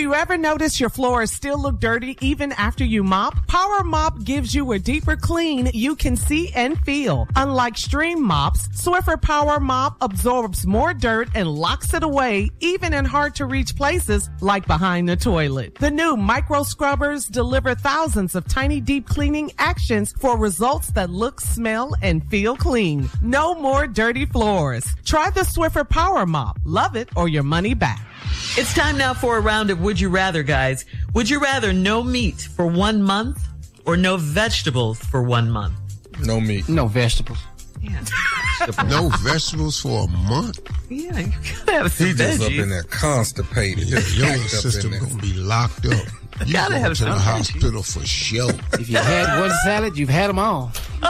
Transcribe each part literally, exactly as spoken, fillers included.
you ever notice your floors still look dirty even after you mop? Power Mop gives you a deeper clean you can see and feel. Unlike Stream mops, Swiffer Power Mop absorbs more dirt and locks it away, even in hard-to-reach places like behind the toilet. The new micro scrubbers deliver thousands of tiny deep cleaning actions for results that look, smell, and feel clean. No more dirty floors. Try the Swiffer Power Mop. Love it or your money back. It's time now for a round of Would You Rather, guys. Would you rather no meat for one month or no vegetables for one month? No meat. No vegetables. Yeah. No vegetables for a month? Yeah, you gotta have some He just veggies. up in there constipated. Yeah, your Packed up system in there. gonna be locked up. You Gotta going have to the some hospital for sure. If you had one salad, you've had them all.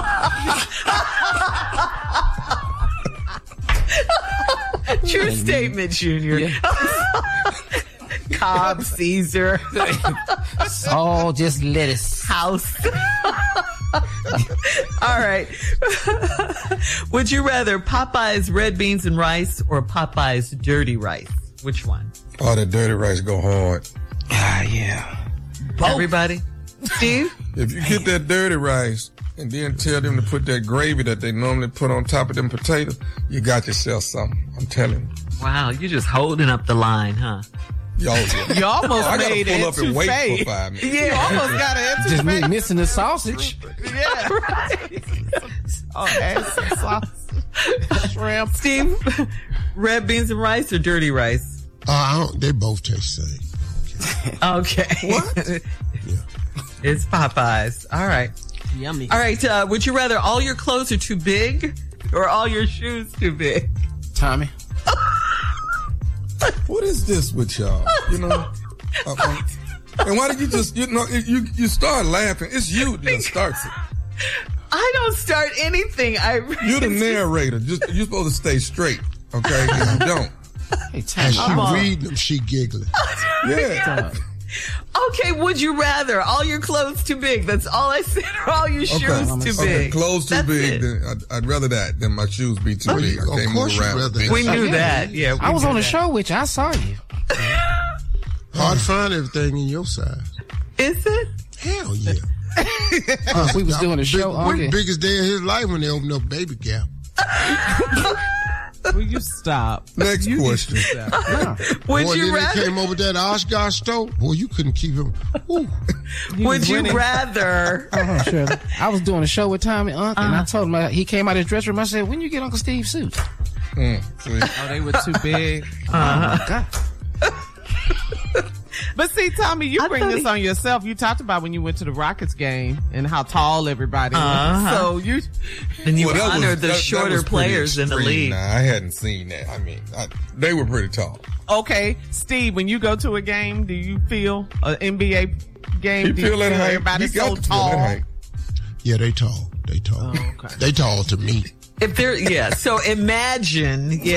True statement, Junior. Yeah. Cobb, Caesar, It's all just lettuce. House. All right. Would you rather Popeye's red beans and rice or Popeye's dirty rice? Which one? Oh, the dirty rice go hard. Ah, yeah. Everybody? Steve? If you get that dirty rice and then tell them to put that gravy that they normally put on top of them potatoes, you got yourself something. I'm telling you. Wow, you're just holding up the line, huh? Y'all, You almost I gotta made pull it up and too wait fake. for five minutes. You almost got it Just too mi- fake. missing the sausage. Yeah. Right. Oh, ass and sauce. Shrimp. Steve, red beans and rice or dirty rice? Uh, I don't, they both taste the same. Okay. What? Yeah. It's Popeyes. All right. Yummy. All right. Uh, would you rather all your clothes are too big or all your shoes too big? Tommy. What is this with y'all? You know? Uh, um, and why did you just, you know, you you start laughing. It's you that starts it. I don't start anything. I You're the narrator. Just You're supposed to stay straight, okay? Because you don't. Hey, As Tommy. she on. reading them, she giggling. Yeah. Okay, would you rather all your clothes too big? That's all I said. Or all your shoes Okay. too Okay, big? clothes too That's big. it. Then I'd, I'd rather that than my shoes be too Oh, big. you- I can't of course move you'd around. rather big. that. We knew Yeah. that. Yeah, we I was knew on the that. show with you. I saw you. Hard to find everything in your size. Is it? Hell yeah. Uh, we was doing a Big, show on the it. biggest day of his life when they opened up Baby Gap. Will you stop? Next You need question. to stop. Would Boy, you then rather? they came over with that Oshkosh stove. Boy, you couldn't keep him. Ooh. He Would was you winning. rather? Oh, sure. I was doing a show with Tommy Unc, and I told him, uh, he came out of his dressing room. I said, when you get Uncle Steve's suit? Mm, see? Oh, they were too big. Oh, God. But see, Tommy, you I bring thought this he- on yourself. You talked about when you went to the Rockets game and how tall everybody was. Uh-huh. So you, And you Well, that was- honored the that- that shorter was pretty players in the extreme. league. Nah, I hadn't seen that. I mean, I, they were pretty tall. okay, Steve, when you go to a game, do you feel an N B A game? You do feel that height? everybody's You got so to feel tall? that height. Yeah, they tall. They tall. Oh, okay. They tall to me. If they're, yeah. So imagine, yeah.